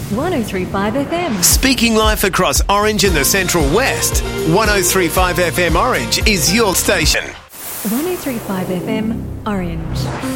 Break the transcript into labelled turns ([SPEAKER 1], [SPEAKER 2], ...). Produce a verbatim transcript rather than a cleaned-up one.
[SPEAKER 1] one oh three point five F M.
[SPEAKER 2] Speaking life across Orange and the Central West, one oh three point five F M Orange is your station.
[SPEAKER 1] one oh three point five F M Orange.